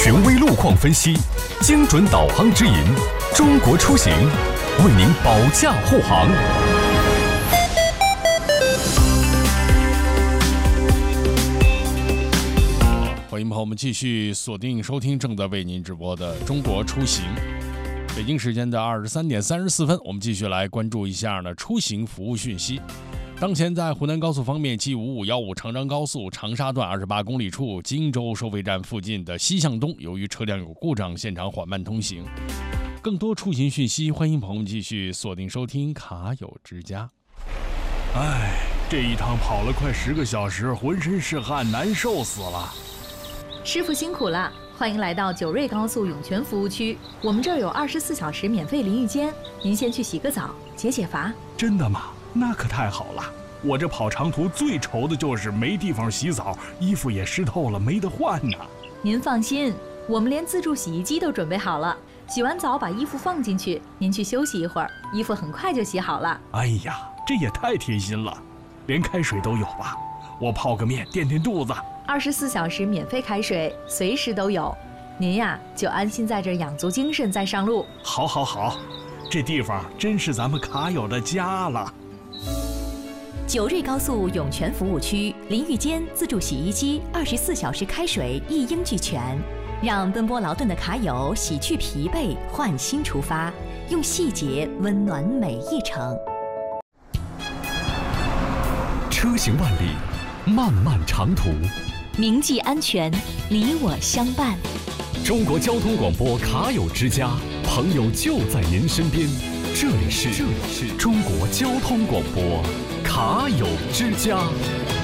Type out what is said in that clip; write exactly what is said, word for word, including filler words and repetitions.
权威路况分析，精准导航指引，中国出行为您保驾护航。 欢迎朋友们继续锁定收听正在为您直播的中国出行。北京时间的二十三点三十四分，我们继续来关注一下呢出行服务讯息。当前在湖南高速方面 G 五五一五长张高速长沙段二十八公里处荆州收费站附近的西向东，由于车辆有故障，现场缓慢通行。更多出行讯息，欢迎朋友们继续锁定收听卡友之家。 哎，这一趟跑了快十个小时，浑身是汗，难受死了。 师傅辛苦了，欢迎来到九瑞高速涌泉服务区，我们这儿有二十四小时免费淋浴间，您先去洗个澡，解解乏。 真的吗？那可太好了。我这跑长途最愁的就是没地方洗澡，衣服也湿透了，没得换呢。 您放心，我们连自助洗衣机都准备好了，洗完澡把衣服放进去，您去休息一会儿，衣服很快就洗好了。 哎呀，这也太贴心了，连开水都有吧？我泡个面垫垫肚子。 二十四小时免费开水，随时都有。您呀，就安心在这养足精神再上路。 好，好，好，这地方真是咱们卡友的家了。 九瑞高速涌泉服务区，淋浴间、自助洗衣机、二十四小时开水一应俱全，让奔波劳顿的卡友洗去疲惫，换新出发，用细节温暖每一程。 车行万里，漫漫长途， 铭记安全，你我相伴。 中国交通广播卡友之家，朋友就在您身边。这里是这里是中国交通广播卡友之家。